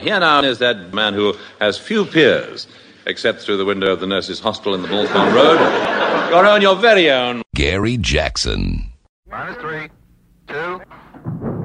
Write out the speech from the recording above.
Here now is that man who has few peers, except through the window of the nurses' hostel in the Bullthorn Road. Your very own. Gary Jackson. -3, 2...